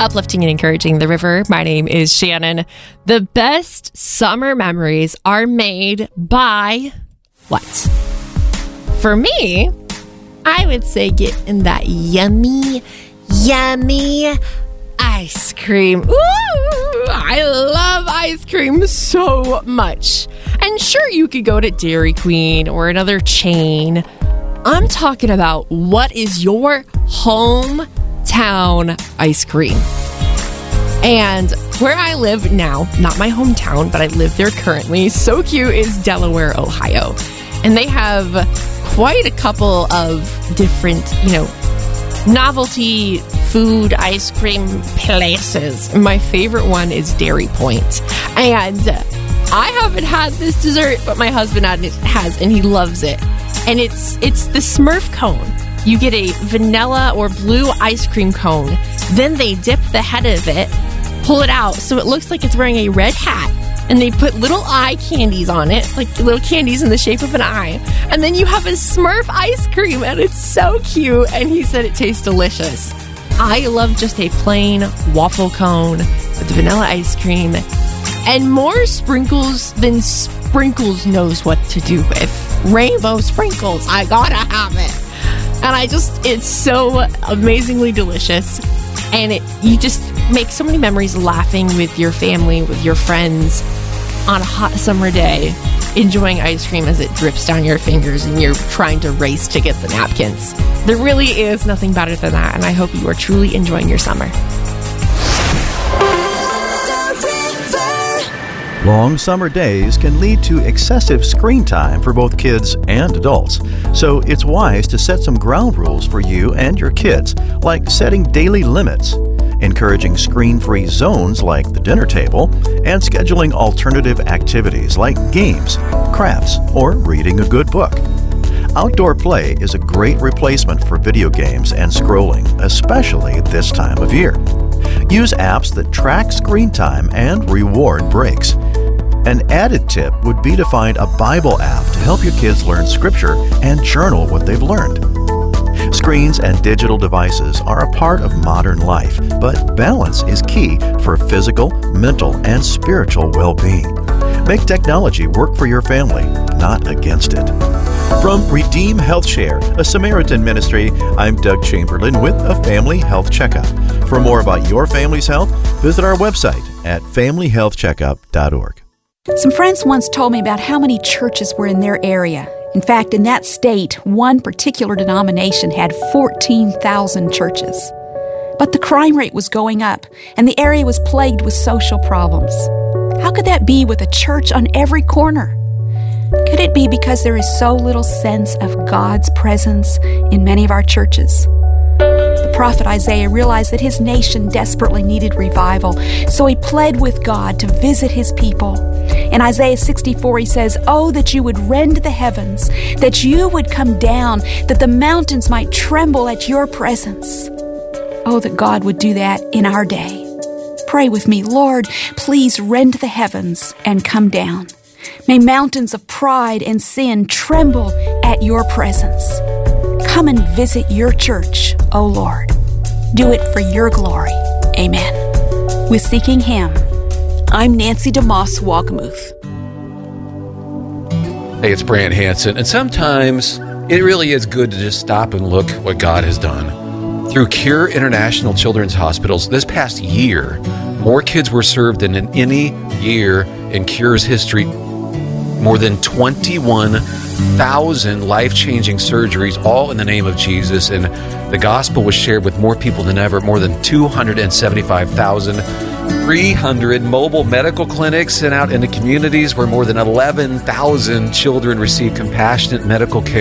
uplifting and encouraging the river. My name is Shannon. The best summer memories are made by what? For me, I would say getting that yummy ice cream. Ooh, I love ice cream so much. And sure, you could go to Dairy Queen or another chain. I'm talking about what is your hometown ice cream. And where I live now, not my hometown, but I live there currently, so cute, is Delaware, Ohio. And they have quite a couple of different, novelty food ice cream places. My favorite one is Dairy Point. And I haven't had this dessert, but my husband has, and he loves it. And it's the Smurf cone. You get a vanilla or blue ice cream cone. Then they dip the head of it, pull it out, so it looks like it's wearing a red hat. And they put little eye candies on it, like little candies in the shape of an eye. And then you have a Smurf ice cream, and it's so cute. And he said it tastes delicious. I love just a plain waffle cone with vanilla ice cream. And more sprinkles than Sprinkles knows what to do with. Rainbow sprinkles. I gotta have it. And it's so amazingly delicious. And you just make so many memories laughing with your family, with your friends on a hot summer day, enjoying ice cream as it drips down your fingers and you're trying to race to get the napkins. There really is nothing better than that, and I hope you are truly enjoying your summer. Long summer days can lead to excessive screen time for both kids and adults. So it's wise to set some ground rules for you and your kids, like setting daily limits, encouraging screen-free zones like the dinner table, and scheduling alternative activities like games, crafts, or reading a good book. Outdoor play is a great replacement for video games and scrolling, especially this time of year. Use apps that track screen time and reward breaks. An added tip would be to find a Bible app to help your kids learn scripture and journal what they've learned. Screens and digital devices are a part of modern life, but balance is key for physical, mental, and spiritual well-being. Make technology work for your family, not against it. From Redeem Health Share, a Samaritan ministry, I'm Doug Chamberlain with a Family Health Checkup. For more about your family's health, visit our website at familyhealthcheckup.org. Some friends once told me about how many churches were in their area. In fact, in that state, one particular denomination had 14,000 churches. But the crime rate was going up, and the area was plagued with social problems. How could that be with a church on every corner? Could it be because there is so little sense of God's presence in many of our churches? The prophet Isaiah realized that his nation desperately needed revival, so he pled with God to visit his people. In Isaiah 64, he says, "Oh, that you would rend the heavens, that you would come down, that the mountains might tremble at your presence." Oh, that God would do that in our day. Pray with me, Lord, please rend the heavens and come down. May mountains of pride and sin tremble at your presence. Come and visit your church, O Lord. Do it for your glory. Amen. With Seeking Him, I'm Nancy DeMoss Wagamuth. Hey, it's Brant Hansen, and sometimes it really is good to just stop and look what God has done. Through Cure International Children's Hospitals, this past year, more kids were served than in any year in Cure's history. More than 21,000 life-changing surgeries, all in the name of Jesus, and the gospel was shared with more people than ever. More than 275,300 mobile medical clinics sent out into communities where more than 11,000 children receive compassionate medical care.